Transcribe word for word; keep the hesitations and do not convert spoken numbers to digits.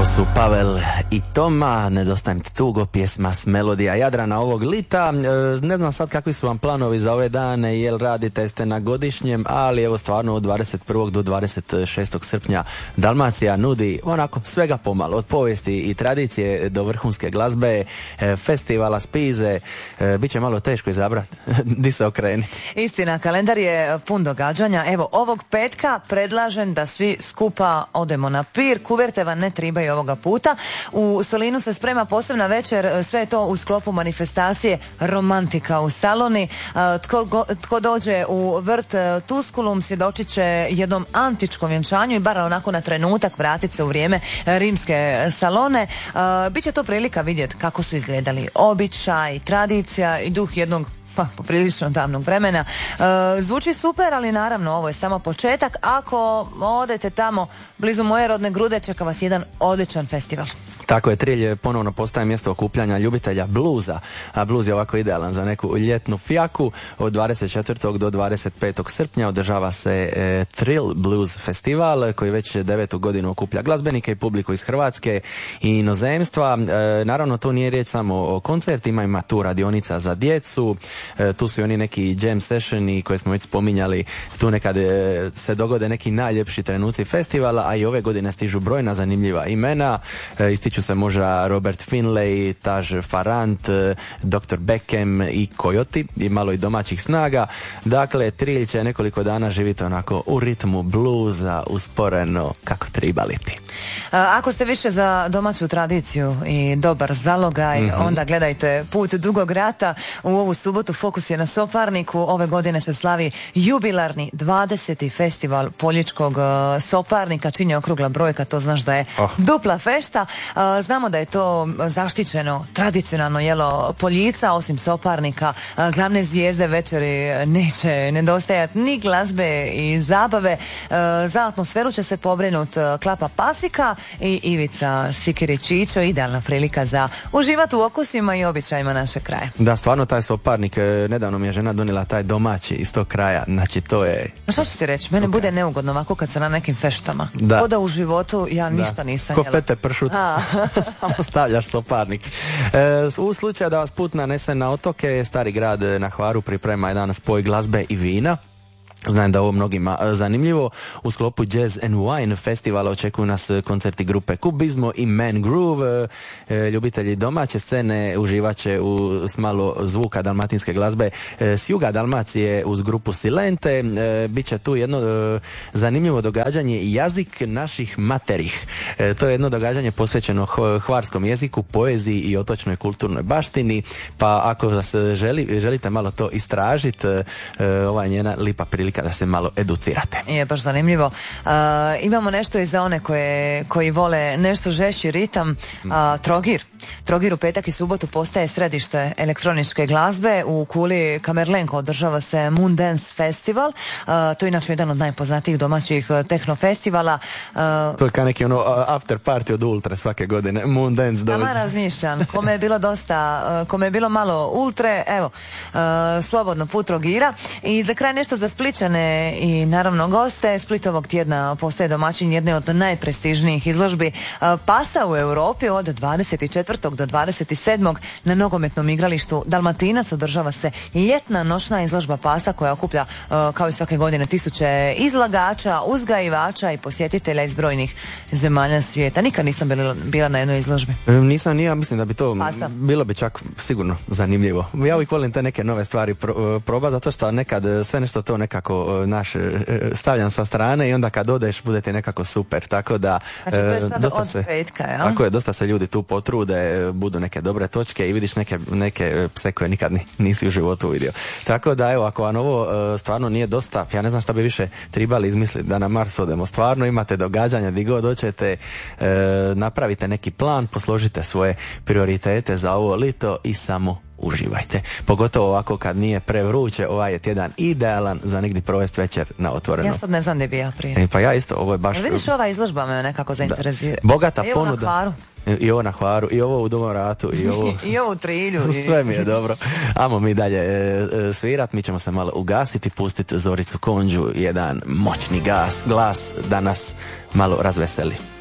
su Pavel i Toma, Nedostajem ti tugo, pjesma s melodija Jadrana ovog lita. Ne znam sad kakvi su vam planovi za ove dane, jel radite, ste na godišnjem, ali evo stvarno od dvadeset prvog do dvadeset šestog srpnja Dalmacija nudi onako svega pomalo, od povijesti i tradicije do vrhunske glazbe, festivala Spize. Biće malo teško izabrati di se okrenuti. Istina, kalendar je pun događanja. Evo, ovog petka predlažem da svi skupa odemo na pir. Kuverte vam ne tribaju ovoga puta. U Solinu se sprema posebna večer, sve je to u sklopu manifestacije Romantika u Saloni. Tko, go, tko dođe u vrt Tusculum svjedočit će jednom antičkom vjenčanju i bar onako na trenutak vratit se u vrijeme rimske Salone. Biće to prilika vidjeti kako su izgledali običaj, tradicija i duh jednog pa poprilično davnog vremena. E, zvuči super, ali naravno ovo je samo početak. Ako odete tamo blizu moje rodne Grude, čeka vas jedan odličan festival. Tako je, Trilj ponovno postaje mjesto okupljanja ljubitelja bluza, a bluz je ovako idealan za neku ljetnu fijaku. Od dvadeset četvrtog do dvadeset petog srpnja održava se e, Trill Blues festival koji već devetu godinu okuplja glazbenike i publiku iz Hrvatske i inozemstva. E, naravno, to nije riječ samo o koncertima, ima tu radionica za djecu, e, tu su i oni neki jam sessioni koje smo već spominjali, tu nekad e, se dogode neki najljepši trenuci festivala, a i ove godine stižu brojna zanimljiva imena, e, ističu se možda Robert Finlay, Taj Farant, doktor Beckham i Coyote i malo i domaćih snaga. Dakle, Trilj će nekoliko dana živjeti onako u ritmu bluza, usporeno kako treba liti. Ako ste više za domaću tradiciju i dobar zalogaj, mm-hmm. onda gledajte Put dugog rata. U ovu subotu fokus je na Soparniku. Ove godine se slavi jubilarni dvadeseti festival Poljičkog Soparnika. Čini okrugla brojka, to znaš da je oh. dupla fešta. Znamo da je to zaštićeno tradicionalno jelo Poljica, osim Soparnika. Glavne zvijezde večeri neće nedostajati ni glazbe i zabave. Za atmosferu će se pobrinut Klapa Pasika i Ivica Sikirić-Čičo. Idealna prilika za uživati u okusima i običajima našeg kraja. Da, stvarno taj Soparnik, nedavno mi je žena donijela taj domaći iz tog kraja, znači to je... A šta ću ti reći, mene bude neugodno ovako kad se na nekim feštama. Da. Ko da u životu ja ništa da. nisam jela. Ko fete pršut, samo stavljaš Soparnik. E, u slučaju da vas put nanese na otoke, Stari grad na Hvaru priprema jedan spoj glazbe i vina. Znam da ovo mnogima zanimljivo. U sklopu Jazz and Wine festivala očekuju nas koncerti grupe Kubizmo i Man Groove. E, ljubitelji domaće scene uživat će u s malo zvuka dalmatinske glazbe e, s juga Dalmacije uz grupu Silente. E, Biće tu jedno e, zanimljivo događanje Jazik naših materih. E, to je jedno događanje posvećeno hvarskom jeziku, poeziji i otočnoj kulturnoj baštini. Pa ako vas želi, želite malo to istražiti, e, ova je njena lipa prilika da se malo educirate. Je baš zanimljivo. Uh, imamo nešto i za one koje, koji vole nešto žešći ritam. Uh, Trogir. Trogir u petak i subotu postaje središte elektroničke glazbe. U Kuli Kamerlenko održava se Moon Dance Festival. Uh, to je inače jedan od najpoznatijih domaćih techno festivala. Uh, to je kao neki ono after party od Ultra svake godine. Moon Dance dođe. Tamo razmišljam. Kome je bilo dosta, uh, kome je bilo malo Ultre, evo, uh, slobodno put Trogira. I za kraj nešto za Splićane i naravno goste. Split ovog tjedna postaje domaćin jedne od najprestižnijih izložbi uh, pasa u Europi. Od dvadeset četvrtog do dvadeset sedmog na nogometnom igralištu Dalmatinac održava se ljetna noćna izložba pasa koja okuplja uh, kao i svake godine tisuće izlagača, uzgajivača i posjetitelja iz brojnih zemalja svijeta. Nikad nisam bila, bila na jednoj izložbi. E, nisam ni ja, mislim da bi to pasa. Bilo bi čak sigurno zanimljivo. Ja uvijek volim te neke nove stvari pro, proba, zato što nekad sve nešto to nekako naš stavljam sa strane i onda kad odeš budete nekako super, tako da znači, to je sad dosta od se, petka, ja? Tako je, dosta se ljudi tu potrude, budu neke dobre točke i vidiš neke, neke pse koje nikad nisi u životu vidio. Tako da evo, ako vam ovo stvarno nije dosta, ja ne znam šta bi više trebali izmisliti da na Mars odemo. Stvarno imate događanja gdje god dođete, e, napravite neki plan, posložite svoje prioritete za ovo lito i samo uživajte. Pogotovo ovako kad nije prevruće, ovaj je tjedan idealan za negdje provesti večer na otvoreno. Ja sad ne znam gdje bi ja prije. E, pa ja isto, ovo je baš... A vidiš, ova izložba me nekako zainteresira. Bogata Evo ponuda. Na Hvaru. I ovo na Hvaru, i ovo u Dugom ratu, i ovo... I ovo u Trilju. Sve mi je dobro. Amo mi dalje e, e, svirat, mi ćemo se malo ugasiti, pustiti Zoricu Konđu, jedan moćni gas, glas da nas malo razveseli.